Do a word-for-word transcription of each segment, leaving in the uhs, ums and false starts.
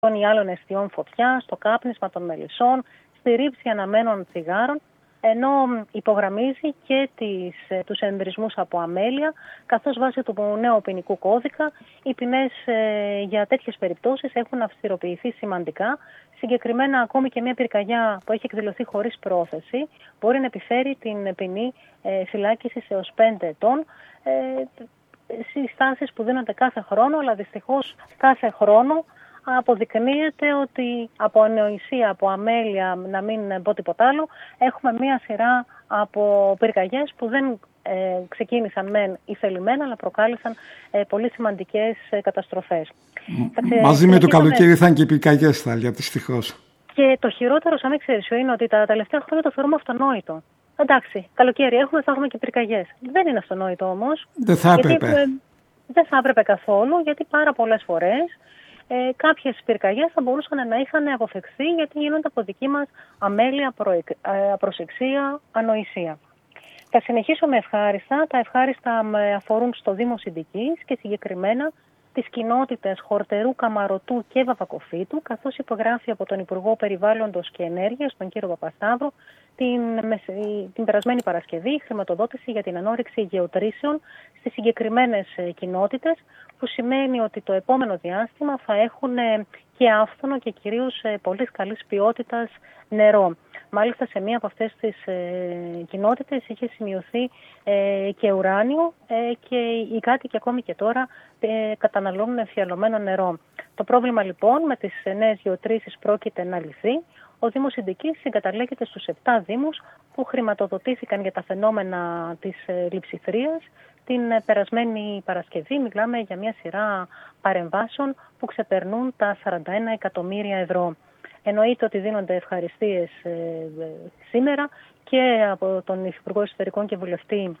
ή άλλων αιστειών φωτιά, στο κάπνισμα των μελισσών, στη ρήψη αναμένων τσιγάρων, ενώ υπογραμμίζει και τις, τους ενδρισμούς από αμέλεια, καθώς βάσει του νέου ποινικού κώδικα οι ποινές ε, για τέτοιες περιπτώσεις έχουν αυστηροποιηθεί σημαντικά. Συγκεκριμένα, ακόμη και μια πυρκαγιά που έχει εκδηλωθεί χωρίς πρόθεση μπορεί να επιφέρει την ποινή ε, φυλάκισης έως πέντε ετών. Ε, συστάσεις που δίνονται κάθε χρόνο, αλλά δυστυχώς κάθε χρόνο αποδεικνύεται ότι από ανοησία, από αμέλεια, να μην πω τίποτα άλλο, έχουμε μία σειρά από πυρκαγιές που δεν ε, ξεκίνησαν μεν ηθελημένα, αλλά προκάλεσαν ε, πολύ σημαντικές ε, καταστροφές. Μ- Μαζί με το καλοκαίρι θα είναι και οι πυρκαγιές, θα έλεγα, δυστυχώς. Και το χειρότερο, σαν εξαίρεσιο, είναι ότι τα τελευταία χρόνια το θεωρούμε αυτονόητο. Εντάξει, καλοκαίρι έχουμε, θα έχουμε και πυρκαγιές. Δεν είναι αυτονόητο όμως. Δεν θα έπρεπε. Γιατί, ε, δεν θα έπρεπε καθόλου, γιατί πάρα πολλές φορές Ε, κάποιες πυρκαγιές θα μπορούσαν να είχαν αποφευχθεί, γιατί γίνονται από δική μας αμέλεια, προεκ, ε, απροσεξία, ανοησία. Θα συνεχίσω με ευχάριστα. Τα ευχάριστα με αφορούν στο Δήμο Συντικής και συγκεκριμένα τις κοινότητες Χορτερού, Καμαρωτού και Βαβακοφίτου, καθώς υπογράφει από τον Υπουργό Περιβάλλοντος και Ενέργειας, τον κύριο Παπασταύρου, την, την περασμένη Παρασκευή χρηματοδότηση για την ανόρυξη γεωτρήσεων στις συγκεκριμένες κοινότητες, που σημαίνει ότι το επόμενο διάστημα θα έχουν και άφθονο και κυρίως πολύ καλής ποιότητας νερό. Μάλιστα σε μία από αυτές τις ε, κοινότητες είχε σημειωθεί ε, και ουράνιο ε, και οι κάτοικοι ακόμη και τώρα ε, καταναλώνουν εμφιαλωμένο νερό. Το πρόβλημα λοιπόν με τις νέες γεωτρήσεις πρόκειται να λυθεί. Ο Δήμος Συντικής συγκαταλέγεται στους επτά δήμους που χρηματοδοτήθηκαν για τα φαινόμενα της ε, λειψιθρίας. Την ε, περασμένη Παρασκευή μιλάμε για μια σειρά παρεμβάσεων που ξεπερνούν τα σαράντα ένα εκατομμύρια ευρώ. Εννοείται ότι δίνονται ευχαριστίες ε, ε, σήμερα και από τον Υφυπουργό Εσωτερικών και Βουλευτή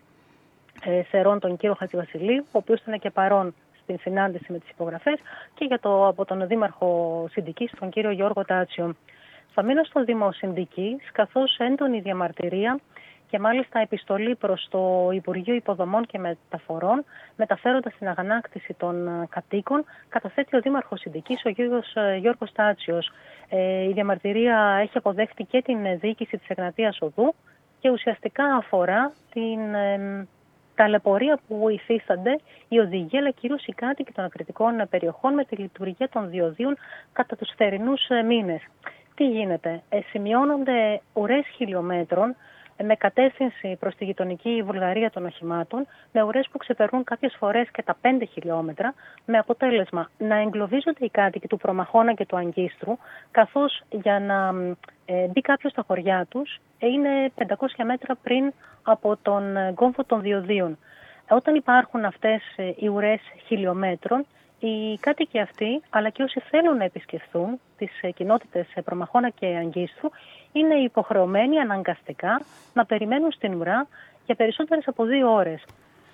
ε, Σερών, τον κύριο Χατζηβασιλείου, ο οποίος ήταν και παρόν στην συνάντηση με τις υπογραφές, και για το, από τον Δήμαρχο Συντικής, τον κύριο Γιώργο Τάτσιο. Θα μείνω στο Δήμο Συντικής, καθώς έντονη διαμαρτυρία και μάλιστα επιστολή προς το Υπουργείο Υποδομών και Μεταφορών, μεταφέροντας την αγανάκτηση των κατοίκων, καταθέτει ο Δήμαρχος Συντικής, ο Γιώργος, Γιώργος Τάτσιος. Ε, η διαμαρτυρία έχει αποδέχτη και την διοίκηση της Εγνατίας Οδού και ουσιαστικά αφορά την ε, ταλαιπωρία που υφίστανται οι οδηγοί, αλλά κυρίως οι κάτοικοι των ακριτικών περιοχών με τη λειτουργία των διοδίων κατά τους θερινούς μήνες. Τι γίνεται? Ε, σημειώνονται ουρές χιλιόμετρων με κατεύθυνση προς τη γειτονική Βουλγαρία των οχημάτων, με ουρές που ξεπερνούν κάποιες φορές και τα πέντε χιλιόμετρα, με αποτέλεσμα να εγκλωβίζονται οι κάτοικοι του Προμαχώνα και του Αγκίστρου, καθώς για να ε, μπει κάποιος στα χωριά τους είναι πεντακόσια μέτρα πριν από τον κόμβο των διοδίων. Όταν υπάρχουν αυτές οι ουρές χιλιόμετρων, οι κάτοικοι αυτοί, αλλά και όσοι θέλουν να επισκεφθούν τις κοινότητες Προμαχώνα και Αγκίστρου, είναι υποχρεωμένοι αναγκαστικά να περιμένουν στην ουρά για περισσότερες από δύο ώρες.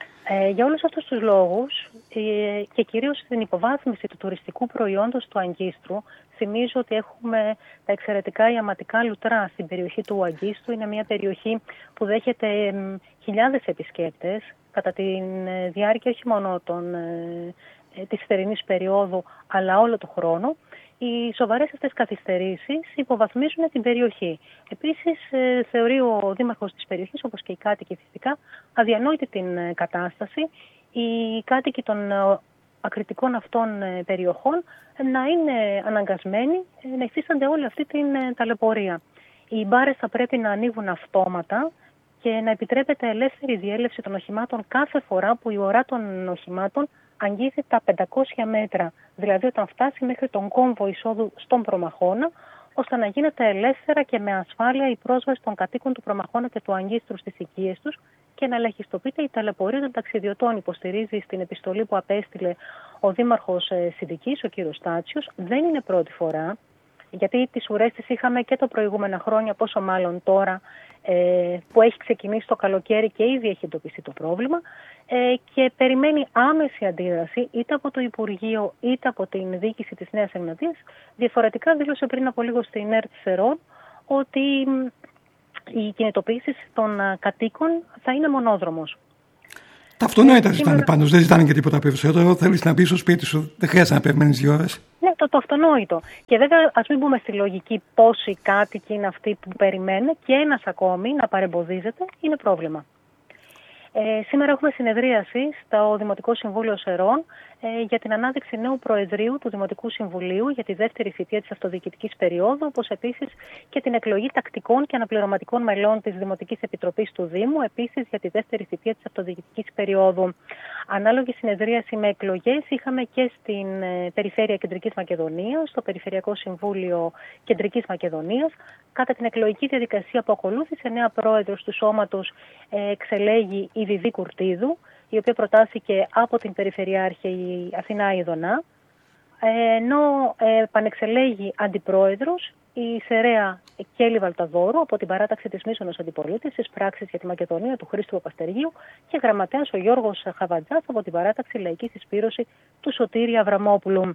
Ε, για όλους αυτούς τους λόγους ε, και κυρίως την υποβάθμιση του τουριστικού προϊόντος του Αγκίστρου, θυμίζω ότι έχουμε τα εξαιρετικά ιαματικά λουτρά στην περιοχή του Αγκίστρου. Είναι μια περιοχή που δέχεται ε, χιλιάδες επισκέπτες κατά τη ε, διάρκεια όχι μόνο των, ε, ε, της θερινής περίοδου, αλλά όλο τον χρόνο. Οι σοβαρές αυτές καθυστερήσεις υποβαθμίζουν την περιοχή. Επίσης, ε, θεωρεί ο δήμαρχος της περιοχής, όπως και οι κάτοικοι φυσικά, αδιανόητη την ε, κατάσταση. Οι κάτοικοι των ε, ακριτικών αυτών ε, περιοχών ε, να είναι αναγκασμένοι ε, να υφίστανται όλη αυτή την ε, ταλαιπωρία. Οι μπάρες θα πρέπει να ανοίγουν αυτόματα και να επιτρέπεται ελεύθερη διέλευση των οχημάτων κάθε φορά που η ουρά των οχημάτων αγγίζει τα πεντακόσια μέτρα, δηλαδή όταν φτάσει μέχρι τον κόμβο εισόδου στον Προμαχώνα, ώστε να γίνεται ελεύθερα και με ασφάλεια η πρόσβαση των κατοίκων του Προμαχώνα και του Αγκίστρου στις οικίες τους και να ελαχιστοποιείται η ταλαιπωρία των ταξιδιωτών, υποστηρίζει στην επιστολή που απέστειλε ο Δήμαρχος Συντικής, ο κύριος Τάτσιος. Δεν είναι πρώτη φορά, γιατί τις ουρές τις είχαμε και τα προηγούμενα χρόνια, πόσο μάλλον τώρα ε, που έχει ξεκινήσει το καλοκαίρι και ήδη έχει εντοπιστεί το πρόβλημα, ε, και περιμένει άμεση αντίδραση είτε από το Υπουργείο είτε από την διοίκηση της Νέας Εγνατίας. Διαφορετικά δήλωσε πριν από λίγο στην ΕΡΤ Σερών ότι οι κινητοποιήσεις των κατοίκων θα είναι μονόδρομος. Τα αυτονόητα ζητάνε σήμερα... πάντως, δεν ζητάνε και τίποτα περισσότερο. Θέλεις να μπει στο σπίτι σου, δεν χρειάζεται να περιμένεις δύο ώρες. Ναι, Ναι, το, το αυτονόητο. Και βέβαια, ας μην μπούμε στη λογική πόσοι κάτοικοι είναι αυτοί που περιμένουν, και ένας ακόμη να παρεμποδίζεται είναι πρόβλημα. Ε, σήμερα έχουμε συνεδρίαση στο Δημοτικό Συμβούλιο Σερών ε, για την ανάδειξη νέου Προεδρείου του Δημοτικού Συμβουλίου για τη δεύτερη θητεία της αυτοδιοικητικής περίοδου, όπως επίσης και την εκλογή τακτικών και αναπληρωματικών μελών της Δημοτικής Επιτροπής του Δήμου, επίσης για τη δεύτερη θητεία της αυτοδιοικητικής περίοδου. Ανάλογη συνεδρίαση με εκλογές είχαμε και στην ε, Περιφέρεια Κεντρικής Μακεδονίας, στο Περιφερειακό Συμβούλιο Κεντρικής Μακεδονίας. Κατά την εκλογική διαδικασία που ακολούθησε, νέα πρόεδρος του σώματος ε, εξελέγει η Βιβί Κουρτίδου, η οποία προτάθηκε από την Περιφερειάρχη Αθηνά Ιδωνά, ενώ ε, πανεξελέγει αντιπρόεδρος η Σερέα Κέλλη Βαλταδόρου από την παράταξη της Μίσονος Αντιπολίτευσης Πράξης για τη Μακεδονία του Χρήστου Παπαστεριού και γραμματέας ο Γιώργος Χαβαντζάς από την παράταξη Λαϊκή Συσπήρωση του Σωτήρη Αβραμόπουλου.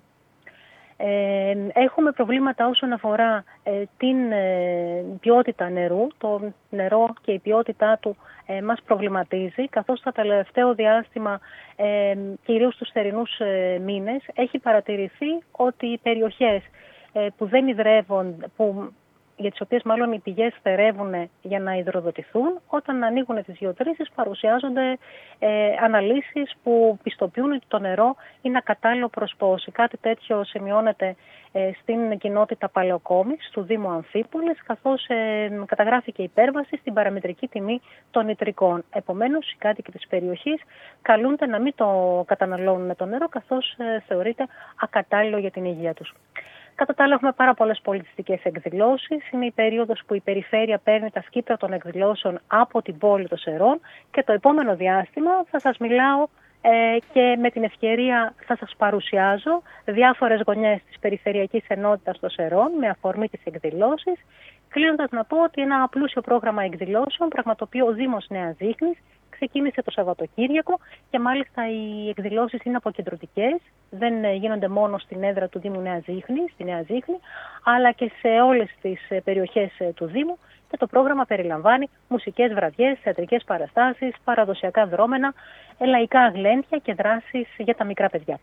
Ε, έχουμε προβλήματα όσον αφορά ε, την ε, ποιότητα νερού. Το νερό και η ποιότητά του ε, μας προβληματίζει, καθώς το τελευταίο διάστημα, ε, κυρίως στους θερινούς ε, μήνες, έχει παρατηρηθεί ότι οι περιοχές ε, που δεν υδρεύουν, που, για τις οποίες μάλλον οι πηγές θερεύουν για να υδροδοτηθούν, όταν ανοίγουν τις γεωτρήσεις παρουσιάζονται ε, αναλύσεις που πιστοποιούν ότι το νερό είναι ακατάλληλο προς πόση. Κάτι τέτοιο σημειώνεται ε, στην κοινότητα Παλαιοκόμης του Δήμου Αμφίπολης, καθώς ε, καταγράφηκε υπέρβαση στην παραμετρική τιμή των νητρικών. Επομένως, οι κάτοικοι της περιοχής καλούνται να μην το καταναλώνουν το νερό, καθώς ε, θεωρείται ακατάλληλο για την υγεία τους. Κατά τα άλλα, έχουμε πάρα πολλές πολιτιστικές εκδηλώσεις. Είναι η περίοδος που η περιφέρεια παίρνει τα σκύπτρα των εκδηλώσεων από την πόλη των Σερών και το επόμενο διάστημα θα σας μιλάω ε, και με την ευκαιρία θα σας παρουσιάζω διάφορες γωνιές της Περιφερειακής Ενότητας των Σερών με αφορμή τις εκδηλώσεις. Κλείνοντας, να πω ότι ένα πλούσιο πρόγραμμα εκδηλώσεων πραγματοποιεί ο Δήμος Νέας Ζήχνης. Ξεκίνησε το Σαββατοκύριακο και μάλιστα οι εκδηλώσεις είναι αποκεντρωτικές. Δεν γίνονται μόνο στην έδρα του Δήμου Νέα Ζήχνη, στη Νέα Ζήχνη, αλλά και σε όλες τις περιοχές του Δήμου. Και το πρόγραμμα περιλαμβάνει μουσικές βραδιές, θεατρικές παραστάσεις, παραδοσιακά δρόμενα, λαϊκά γλέντια και δράσεις για τα μικρά παιδιά.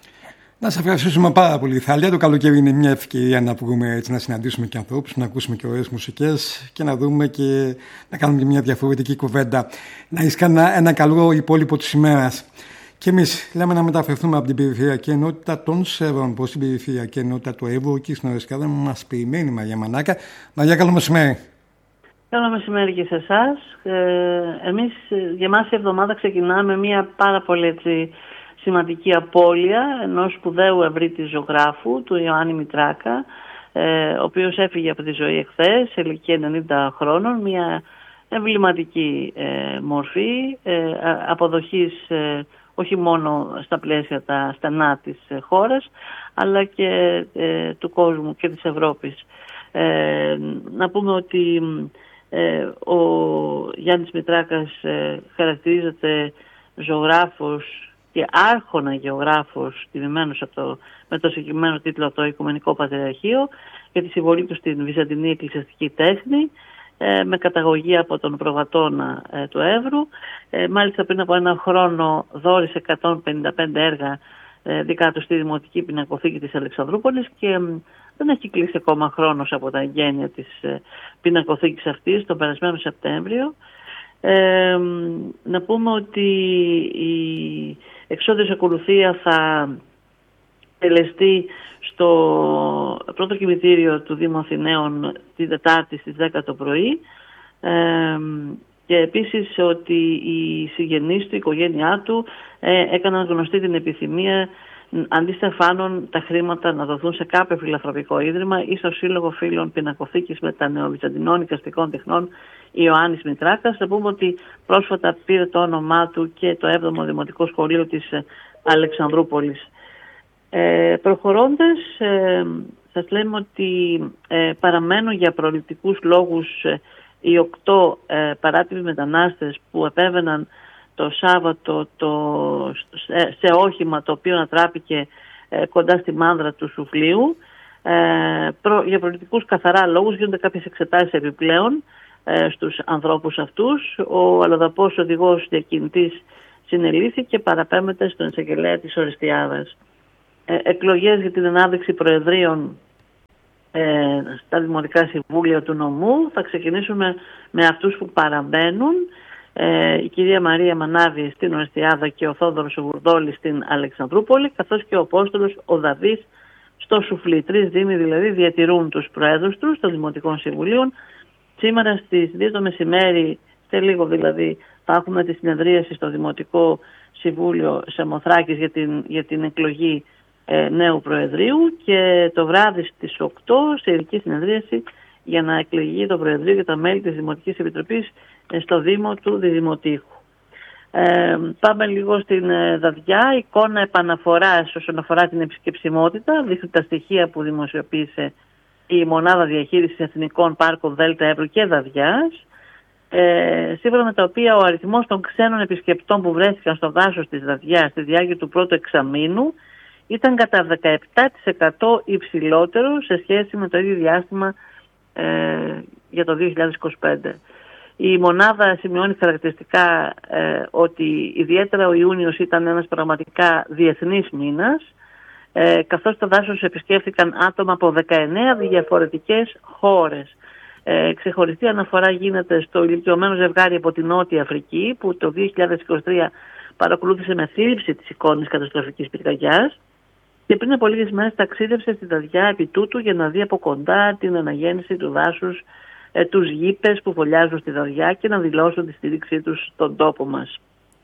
Να σας ευχαριστήσουμε πάρα πολύ, Θάλια. Το καλοκαίρι είναι μια ευκαιρία να βγούμε έτσι, να συναντήσουμε και ανθρώπους, να ακούσουμε και ωραίες μουσικές και να δούμε και να κάνουμε και μια διαφορετική κουβέντα. Να έχεις ένα, ένα καλό υπόλοιπο της ημέρας. Και εμείς λέμε να μεταφερθούμε από την Περιφερειακή Ενότητα των Σερών προς την Περιφερειακή Ενότητα του Εύρου. Εκεί στην Ορεσκάδα μας περιμένει η Μαρία Μανάκα. Μαρία, καλό μεσημέρι. Καλό μεσημέρι και σε εσάς. Ε, εμείς για εμάς η εβδομάδα ξεκινάμε μια πάρα πολύ έτσι, σημαντική απώλεια ενός σπουδαίου ευρύτη ζωγράφου, του Ιωάννη Μητράκα, ε, ο οποίος έφυγε από τη ζωή εχθές σε ηλικία ενενήντα χρόνων, μια εμβληματική ε, μορφή ε, αποδοχής ε, όχι μόνο στα πλαίσια τα στενά της ε, χώρας, αλλά και ε, του κόσμου και της Ευρώπης. Ε, να πούμε ότι ε, ο Γιάννης Μητράκας ε, χαρακτηρίζεται ζωγράφος και άρχονα γεωγράφος, τιμημένος από το, με το συγκεκριμένο τίτλο από το Οικουμενικό Πατριαρχείο, για τη συμβολή του στην Βυζαντινή εκκλησιαστική τέχνη, ε, με καταγωγή από τον προβατώνα ε, του Εύρου. Ε, μάλιστα πριν από ένα χρόνο δώρισε εκατόν πενήντα πέντε έργα ε, δικά του στη Δημοτική Πινακοθήκη της Αλεξανδρούπολης και ε, δεν έχει κλείσει ακόμα χρόνος από τα εγγένεια της ε, πινακοθήκης αυτής τον περασμένο Σεπτέμβριο. Ε, να πούμε ότι η εξώδιος ακολουθία θα τελεστεί στο πρώτο κημητήριο του Δήμου Αθηναίων την Τετάρτη στις δέκα το πρωί ε, και επίσης ότι οι συγγενείς του, η οικογένειά του ε, έκαναν γνωστή την επιθυμία αντί στεφάνων τα χρήματα να δοθούν σε κάποιο φιλανθρωπικό ίδρυμα ή στο Σύλλογο Φίλων Πινακοθήκης με τα Νεοβυζαντινών Οικαστικών Τεχνών Ιωάννης Μητράκας. Θα πούμε ότι πρόσφατα πήρε το όνομά του και το έβδομο Δημοτικό Σχολείο της Αλεξανδρούπολης. Ε, προχωρώντας, ε, σας λέμε ότι ε, παραμένουν για προληπτικούς λόγους ε, οι οκτώ ε, παράτυποι μετανάστες που επέβαιναν το Σάββατο το, σε, σε όχημα το οποίο ανατράπηκε ε, κοντά στη μάνδρα του Σουφλίου. Ε, προ, για προληπτικούς καθαρά λόγους γίνονται κάποιες εξετάσεις επιπλέον ε, στους ανθρώπους αυτούς. Ο αλλοδαπός οδηγός διακινητής συνελήφθη και παραπέμπεται στον εισαγγελέα της Ορεστιάδας. ε, εκλογές για την ανάδειξη προεδρίων ε, στα Δημοτικά Συμβούλια του νομού. Θα ξεκινήσουμε με αυτούς που παραμένουν. Ε, η κυρία Μαρία Μανάβη στην Ορεστιάδα και ο Θόδωρος ο Γουρδόλης στην Αλεξανδρούπολη, καθώς και ο Απόστολος ο Δαβής στο Σουφλί. Τρεις δήμοι δηλαδή διατηρούν τους προέδρους τους των Δημοτικών Συμβουλίων. Σήμερα στις δύο το μεσημέρι, σε λίγο δηλαδή, θα έχουμε τη συνεδρίαση στο Δημοτικό Συμβούλιο Σαμοθράκης για την, για την εκλογή ε, νέου Προεδρείου, και το βράδυ στις οκτώ σε ειδική συνεδρίαση για να εκλεγεί το Προεδρείο και τα μέλη της Δημοτικής Επιτροπής ε, στο Δήμο του Διδημοτήχου. Ε, πάμε λίγο στην ε, Δαδιά. Εικόνα επαναφοράς όσον αφορά την επισκεψιμότητα. Δείχνει τα στοιχεία που δημοσιοποίησε η Μονάδα Διαχείρισης Εθνικών Πάρκων Δέλτα Εύρου και Δαδιάς, ε, σύμφωνα με τα οποία ο αριθμός των ξένων επισκεπτών που βρέθηκαν στο δάσος της Δαδιάς στη διάρκεια του πρώτου εξαμήνου ήταν κατά δεκαεπτά τοις εκατό υψηλότερο σε σχέση με το ίδιο διάστημα ε, για το δύο χιλιάδες είκοσι πέντε. Η μονάδα σημειώνει χαρακτηριστικά ε, ότι ιδιαίτερα ο Ιούνιος ήταν ένας πραγματικά διεθνής μήνας, ε, καθώς το δάσος επισκέφθηκαν άτομα από δεκαεννέα διαφορετικές χώρες. Ε, ξεχωριστή αναφορά γίνεται στο ηλικιωμένο ζευγάρι από την Νότια Αφρική, που το δύο χιλιάδες είκοσι τρία παρακολούθησε με θλίψη τις εικόνες καταστροφικής πυρκαγιάς και πριν από λίγες μέρες ταξίδευσε στη Δαδιά επί τούτου για να δει από κοντά την αναγέννηση του δάσους, ε, τους γήπες που φωλιάζουν στη Δαδιά και να δηλώσουν τη στήριξή τους στον τόπο μας.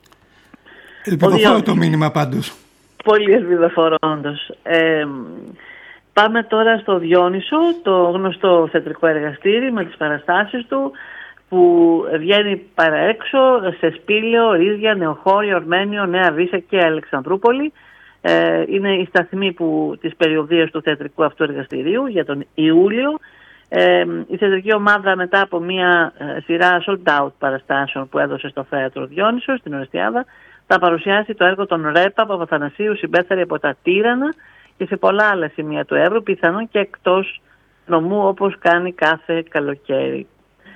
Ελπιδοφόρο το μήνυμα πάντως. Πολύ ελπιδοφόρο όντως. Ε, πάμε τώρα στο Διόνυσο, το γνωστό θεατρικό εργαστήρι με τις παραστάσεις του, που βγαίνει παραέξω σε Σπήλαιο, Ρίζια, Νεοχώρια, Ορμένιο, Νέα Βύσσα και Αλεξανδρούπολη. Ε, είναι η σταθμή που, της περιοδίας του θεατρικού αυτού εργαστηρίου για τον Ιούλιο. Ε, η θεατρική ομάδα, μετά από μια ε, σειρά sold out παραστάσεων που έδωσε στο θέατρο Διόνυσο στην Ορεστιάδα, θα παρουσιάσει το έργο των Ρέπα Παπαθανασίου, συμπέθαροι από τα Τύρανα, και σε πολλά άλλα σημεία του Εύρου, πιθανόν και εκτός νομού, όπως κάνει κάθε καλοκαίρι.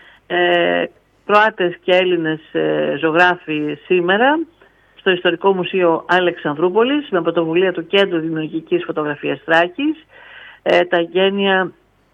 Ε, Κροάτες και Έλληνες ε, ζωγράφοι σήμερα στο Ιστορικό Μουσείο Αλεξανδρούπολης, με πρωτοβουλία του Κέντρου Δημιουργικής Φωτογραφίας Θράκης, ε, τα γένεια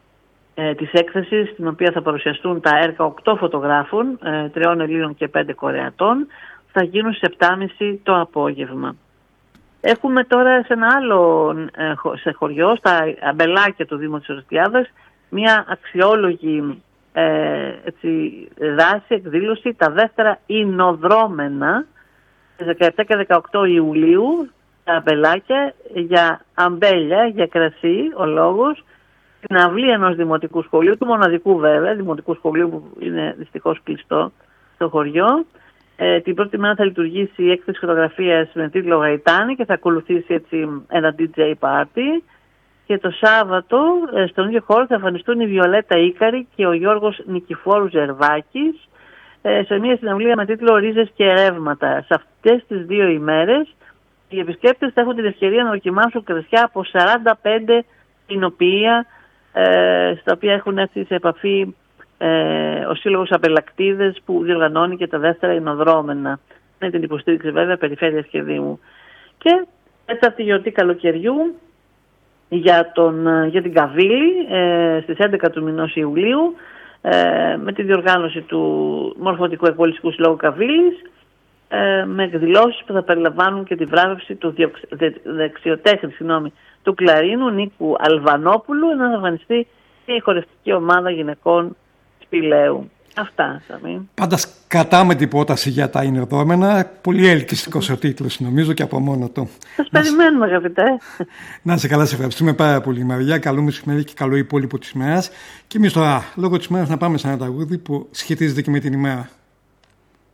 ε, της έκθεσης, στην οποία θα παρουσιαστούν τα έργα οκτώ φωτογράφων, ε, τριών Ελλήνων και πέντε Κορεατών, θα γίνουν σε επτά και μισή το απόγευμα. Έχουμε τώρα σε ένα άλλο ε, σε χωριό, στα Αμπελάκια του Δήμου της Ορεστιάδας, μια αξιόλογη ε, έτσι, δράση, εκδήλωση, τα δεύτερα Ινοδρόμενα, στις δεκαεπτά και δεκαοκτώ Ιουλίου, τα Αμπελάκια, για αμπέλια, για κρασί, ο λόγος, στην αυλή ενός δημοτικού σχολείου, του μοναδικού βέβαια, δημοτικού σχολείου που είναι δυστυχώς κλειστό στο χωριό. Ε, την πρώτη μέρα θα λειτουργήσει η έκθεση φωτογραφίας με τίτλο Γαϊτάνη και θα ακολουθήσει έτσι ένα ντι τζέι party. Και το Σάββατο ε, στον ίδιο χώρο θα εμφανιστούν η Βιολέτα Ίκαρη και ο Γιώργος Νικηφόρου Ζερβάκης ε, σε μια συναυλία με τίτλο Ρίζες και Ρεύματα. Σε αυτές τις δύο ημέρες οι επισκέπτες θα έχουν την ευκαιρία να δοκιμάσουν κρασιά από σαράντα πέντε κοινοποιεία, ε, στα οποία έχουν έρθει σε επαφή Ε, ο Σύλλογος Απελακτίδες, που διοργανώνει και τα δεύτερα Ινοδρόμενα, με την υποστήριξη βέβαια Περιφέρειας και Δήμου. Και τέταρτη γιορτή καλοκαιριού για, τον, για την Καβίλη ε, στις έντεκα του μηνός Ιουλίου, ε, με τη διοργάνωση του Μορφωτικού Εκπολιτικού Συλλόγου Καβίλης, ε, με εκδηλώσεις που θα περιλαμβάνουν και τη βράβευση του δεξιοτέχνη συγγνώμη, του κλαρίνου Νίκου Αλβανόπουλου, ενώ θα εμφανιστεί και η χορευτική ομάδα γυναικών Σπηλαίου. Αυτά, Σαμί. Πάντα κατά με την πρόταση για τα Ινοδρόμενα. Πολύ ελκυστικός ο τίτλος, νομίζω, και από μόνο του. Σας περιμένουμε, αγαπητέ. Να σε καλά, σε ευχαριστούμε πάρα πολύ, Μαριά. Καλό μεσημέρι και καλό υπόλοιπο της ημέρας. Και εμείς τώρα, λόγω της ημέρας, να πάμε σε ένα τραγούδι που σχετίζεται και με την ημέρα.